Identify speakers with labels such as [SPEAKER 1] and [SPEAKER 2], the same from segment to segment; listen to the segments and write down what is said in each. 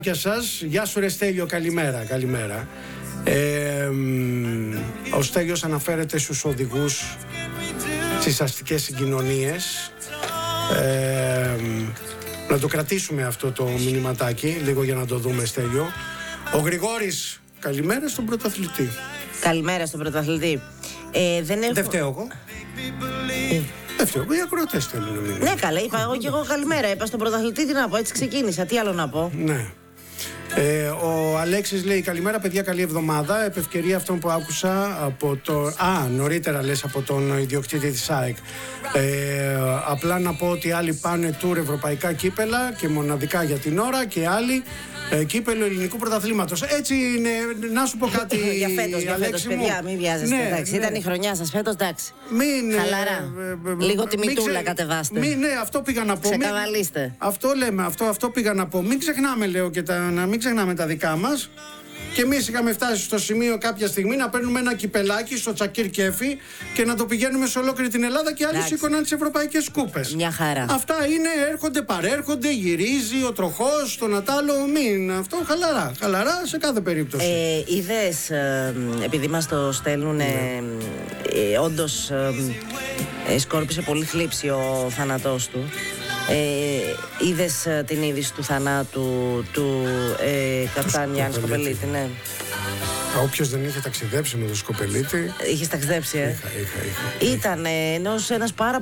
[SPEAKER 1] Και σας, γεια σου ρε Στέλιο, καλημέρα, καλημέρα. Ο Στέλιος αναφέρεται στους οδηγούς στις αστικές συγκοινωνίες. Να το κρατήσουμε αυτό το μηνυματάκι λίγο για να το δούμε, Στέλιο. Ο Γρηγόρης, καλημέρα στον πρωταθλητή.
[SPEAKER 2] Καλημέρα στον πρωταθλητή.
[SPEAKER 1] Δεν φταίω εγώ. Δεν φταίω εγώ, οι ακροατές θέλουν.
[SPEAKER 2] Ναι, καλά, είπα εγώ και εγώ καλημέρα. Είπα στον πρωταθλητή, τι να πω, έτσι ξεκίνησα. Τι άλλο να πω.
[SPEAKER 1] Ναι. Ο Αλέξης λέει καλημέρα παιδιά, καλή εβδομάδα. Επ' ευκαιρία αυτών που άκουσα από το... νωρίτερα λες από τον ιδιοκτήτη της ΑΕΚ. Απλά να πω ότι άλλοι πάνε τουρ ευρωπαϊκά κύπελα και μοναδικά για την ώρα και άλλοι κύπελο ελληνικού πρωταθλήματος. Έτσι είναι, να σου πω κάτι.
[SPEAKER 2] Για φέτος, παιδιά, μην βιάζεστε.
[SPEAKER 1] Ναι,
[SPEAKER 2] εντάξει,
[SPEAKER 1] ναι.
[SPEAKER 2] Ήταν η χρονιά σας φέτος, εντάξει.
[SPEAKER 1] Μην,
[SPEAKER 2] χαλαρά. Λίγο τη μητούλα κατεβάστε.
[SPEAKER 1] Ναι, αυτό πήγα να πω.
[SPEAKER 2] Ξεκαβαλίστε.
[SPEAKER 1] Αυτό λέμε, αυτό πήγα να πω. Μην ξεχνάμε, λέω, και να μην ξεχνάμε τα δικά μας. Και εμείς είχαμε φτάσει στο σημείο κάποια στιγμή να παίρνουμε ένα κυπελάκι στο Τσακίρ Κέφι και να το πηγαίνουμε σε ολόκληρη την Ελλάδα και άλλοι σήκωναν τις ευρωπαϊκές κούπες.
[SPEAKER 2] Μια χαρά.
[SPEAKER 1] Αυτά είναι, έρχονται, παρέρχονται, γυρίζει ο τροχός, το Νατάλο. Μην, αυτό χαλαρά σε κάθε περίπτωση.
[SPEAKER 2] Είδες, επειδή μας το στέλνουν, όντως σκόρπισε πολύ θλίψη ο θάνατός του. Είδες την είδηση του θανάτου του καπτάν Γιάννη Σκοπελίτη, ναι.
[SPEAKER 1] Όποιος δεν είχε ταξιδέψει με τον Σκοπελίτη.
[SPEAKER 2] Είχες ταξιδέψει,
[SPEAKER 1] Είχα.
[SPEAKER 2] Ήταν ένας πάρα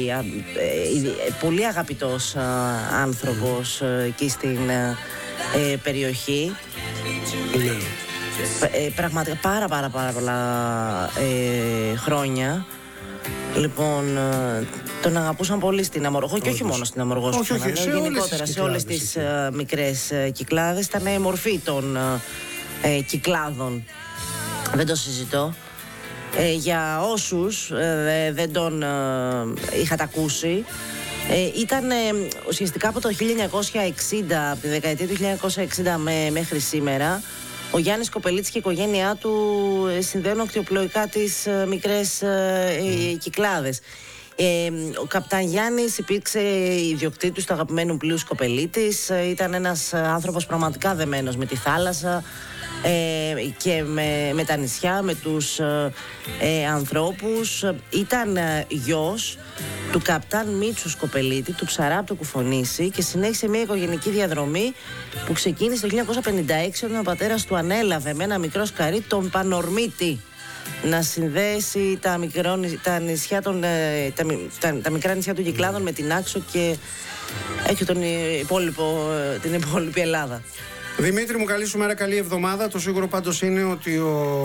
[SPEAKER 2] πολύ αγαπητός άνθρωπος εκεί στην περιοχή.
[SPEAKER 1] Ναι.
[SPEAKER 2] Πραγματικά πάρα πολλά χρόνια. Λοιπόν, τον αγαπούσαν πολύ στην Αμοργό και όχι μόνο στην Αμοργό, γενικότερα σε όλες τις μικρές κυκλάδες. Ήταν η μορφή των κυκλάδων, δεν το συζητώ. Για όσους δεν τον είχατε ακούσει, ήταν ουσιαστικά από το 1960, από τη δεκαετία του 1960 μέχρι σήμερα, ο Γιάννης Σκοπελίτης και η οικογένειά του συνδέουν ακτιοπλοϊκά τις μικρές κυκλάδες. Ο καπτάν Γιάννης υπήρξε ιδιοκτήτης του αγαπημένου πλοίου Σκοπελίτης. Ήταν ένας άνθρωπος πραγματικά δεμένος με τη θάλασσα και με τα νησιά, με τους ανθρώπους. Ήταν γιος του καπτάν Μίτσου Σκοπελίτη, του ψαρά από το Κουφονήσι, και συνέχισε μια οικογενική διαδρομή που ξεκίνησε το 1956 όταν ο πατέρας του ανέλαβε με ένα μικρό σκαρί τον Πανορμίτη να συνδέσει τα μικρά νησιά των Κυκλάδων με την Άξο και έχει την υπόλοιπη Ελλάδα.
[SPEAKER 1] Δημήτρη μου, καλή σου μέρα, καλή εβδομάδα. Το σίγουρο πάντως είναι ότι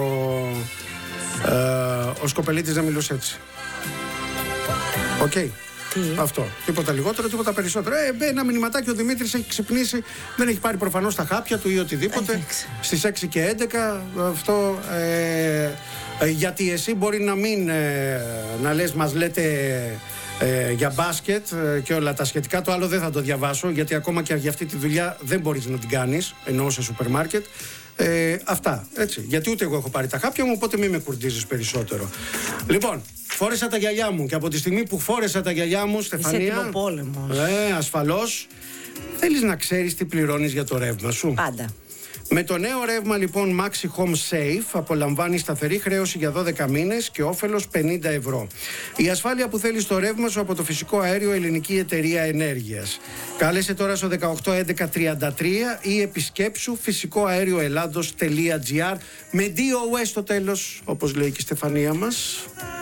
[SPEAKER 1] ο Σκοπελίτης δεν μιλούσε έτσι. Οκ. Αυτό. Τίποτα λιγότερο, τίποτα περισσότερο. Ένα μηνυματάκι, ο Δημήτρης έχει ξυπνήσει, δεν έχει πάρει προφανώς τα χάπια του ή οτιδήποτε. Στις 6 και 11. Αυτό. Γιατί εσύ μπορεί να μην να λες, μας λέτε για μπάσκετ και όλα τα σχετικά. Το άλλο δεν θα το διαβάσω, γιατί ακόμα και για αυτή τη δουλειά δεν μπορείς να την κάνεις, εννοώ σε σούπερ μάρκετ. Αυτά, έτσι. Γιατί ούτε εγώ έχω πάρει τα χάπια μου, οπότε μην με κουρτίζεις περισσότερο. Λοιπόν, φόρεσα τα γυαλιά μου και από τη στιγμή που φόρεσα τα γυαλιά μου, Στεφανία.
[SPEAKER 2] Είσαι τυποπόλεμος.
[SPEAKER 1] Ασφαλώς. Θέλεις να ξέρεις τι πληρώνεις για το ρεύμα σου?
[SPEAKER 2] Πάντα.
[SPEAKER 1] Με το νέο ρεύμα λοιπόν Maxi Home Safe απολαμβάνει σταθερή χρέωση για 12 μήνες και όφελος 50 ευρώ. Η ασφάλεια που θέλει στο ρεύμα σου από το φυσικό αέριο Ελληνική Εταιρεία Ενέργειας. Κάλεσε τώρα στο 18 11 33 ή επισκέψου φυσικοαέρioελλάδος.gr με DOS στο τέλος, όπως λέει και η Στεφανία μας.